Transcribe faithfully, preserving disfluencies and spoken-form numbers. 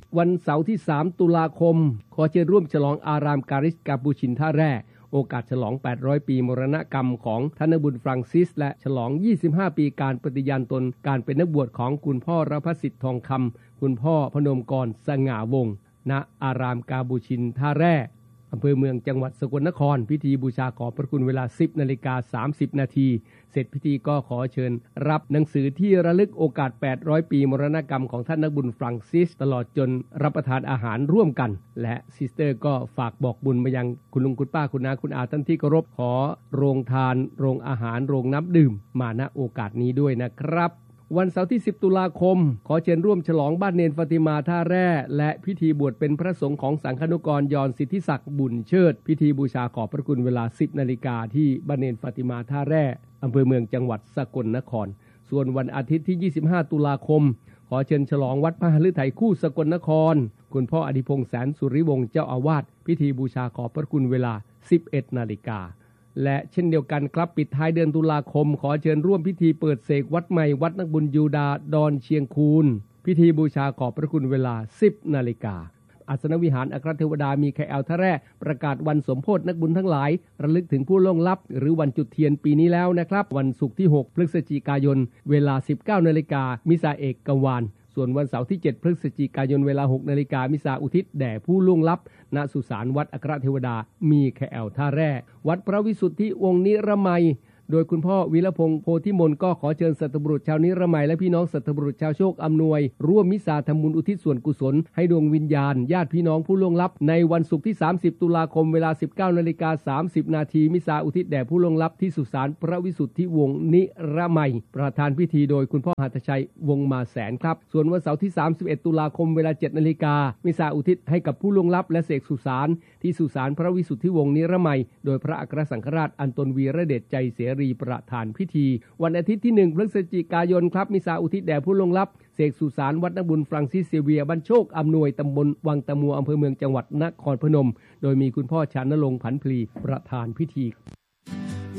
วันเสาร์ที่สามตุลาคมขอเชิญร่วมฉลองอารามการิสกาปูชินท่าแร่โอกาสฉลองแปดร้อยปีมรณกรรมของท่านบุญฟรังซิสและฉลองยี่สิบห้าปีการปฏิญาณตนการเป็นนักบวชของคุณพ่อรพสิทธิ์ทองคำคุณพ่อพนมกรสง่าวงศ์ณอารามกาบูชินท่าแร่อำเภอเมืองจังหวัดสกลนครพิธีบูชาขอบพระคุณเวลา สิบนาฬิกาสามสิบนาทีเสร็จพิธีก็ขอเชิญรับหนังสือที่ระลึกโอกาสแปดร้อยปีมรณกรรมของท่านนักบุญฟรังซิสตลอดจนรับประทานอาหารร่วมกันและซิสเตอร์ก็ฝากบอกบุญมายังคุณลุงคุณป้าคุณน้าคุณอาท่านที่เคารพขอโรงทานโรงอาหารโรงน้ำดื่มมาณโอกาสนี้ด้วยนะครับวันเสาร์ที่สิบตุลาคมขอเชิญร่วมฉลองบ้านเนนฟาติมาท่าแร่และพิธีบวชเป็นพระสงฆ์ของสังฆนุกรยอนสิทธิศักดิ์บุญเชิดพิธีบูชาขอบพระคุณเวลา สิบนาฬิกาที่บ้านเนนฟาติมาท่าแร่อำเภอเมืองจังหวัดสกลนครส่วนวันอาทิตย์ที่ยี่สิบห้าตุลาคมขอเชิญฉลองวัดพระฤทัยคู่สกลนครคุณพ่ออดิพงษ์แสนสุริวงศ์เจ้าอาวาสพิธีบูชาขอบพระคุณเวลา สิบเอ็ดนาฬิกาและเช่นเดียวกันครับปิดท้ายเดือนตุลาคมขอเชิญร่วมพิธีเปิดเสกวัดใหม่วัดนักบุญยูดาดอนเชียงคูนพิธีบูชาขอบพระคุณเวลา สิบนาฬิกาอาสนวิหารอัครเทวดามีแคแอลท่าแร่ประกาศวันสมโภชนักบุญทั้งหลายระลึกถึงผู้ล่วงลับหรือวันจุดเทียนปีนี้แล้วนะครับวันศุกร์ที่หกพฤศจิกายนเวลา สิบเก้านาฬิกามิสาเอกกังวานส่วนวันเสาร์ที่เจ็ดพฤศจิกายนเวลา หกนาฬิกามิสาอุทิศแด่ผู้ล่วงลับณสุสานวัดอัครเทวดามีแคแอลท่าแร่วัดพระวิสุทธิวงศ์นิรมัยโดยคุณพ่อวิรพงษ์โพธิมนก็ขอเชิญสัตบุรุษชาวนิรมัยและพี่น้องสัตบุรุษชาวโชคอำนวยร่วมมิสาทำบุญอุทิศส่วนกุศลให้ดวงวิญญาณญาติพี่น้องผู้ล่วงลับในวันศุกร์ที่สามสิบตุลาคมเวลา สิบเก้านาฬิกาสามสิบนาทีมิสาอุทิศแด่ผู้ล่วงลับที่สุสานพระวิสุทธิวงศ์นิรมัยประธานพิธีโดยคุณพ่อหัตถชัยวงศ์มาแสนครับส่วนวันเสาร์ที่สามสิบเอ็ดตุลาคมเวลา เจ็ดนาฬิกามิสาอุทิศให้กับผู้ล่วงลับและเสกสุสานที่สุสานพระวิสุทธิวงศ์นิรมัยโดยพระอัครสังฆราชอันตนวีระเดชใจเสรีประธานพิธีวันอาทิตย์ที่หนึ่งพฤศจิกายนครับมิสาอุทิศแด่ผู้ล่วงลับเสกสุสานวัดนักบุญฟรังซิสเซเวียบ้านโชคอำนวยตำบลวังตะมัวอำเภอเมืองจังหวัดนครพนมโดยมีคุณพ่อชานรงค์ผันพลีประธานพิธี